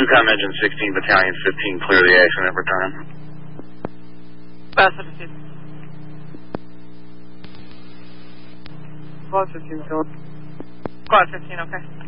2Com Engine 16, Battalion 15, clear the accident, return. Pass 15. Squad 15, okay.